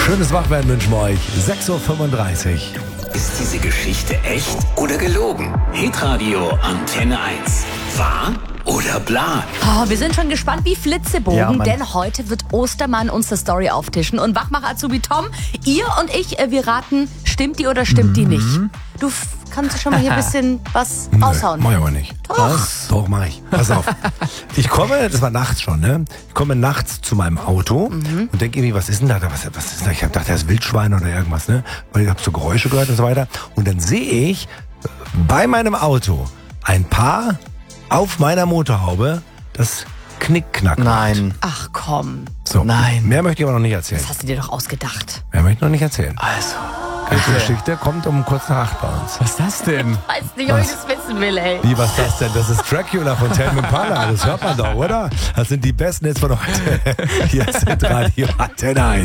Schönes Wachwerden wünschen wir euch. 6.35 Uhr. Ist diese Geschichte echt oder gelogen? Hitradio Antenne 1. Wahr oder bla? Oh, wir sind schon gespannt wie Flitzebogen, Ja, Mann. denn heute wird Ostermann uns eine Story auftischen. Und Wachmacher-Azubi Tom, ihr und ich, wir raten, stimmt die oder stimmt die nicht? Du kannst schon mal hier ein bisschen was raushauen. Mach ich aber nicht. Doch. Was? Doch, mach ich. Pass auf. Ich komme, das war nachts schon, ne? Ich komme nachts zu meinem Auto und denke irgendwie, was ist denn da? Was ist da? Ich habe gedacht, das ist Wildschwein oder irgendwas, ne? Weil ich habe so Geräusche gehört und so weiter. Und dann sehe ich bei meinem Auto ein Paar auf meiner Motorhaube, das Knickknack macht. Nein. Ach komm, So, Nein. mehr möchte ich aber noch nicht erzählen. das hast du dir doch ausgedacht. Mehr möchte ich noch nicht erzählen. Also, Die Geschichte kommt um kurz nach 8 bei uns. was ist das denn? Weiß nicht, ob ich das wissen will, ey. Wie, was ist das denn? Das ist Dracula von Tame Impala. Das hört man doch, oder? Das sind die besten Hits von heute. Hier ist Radio Antenne 1.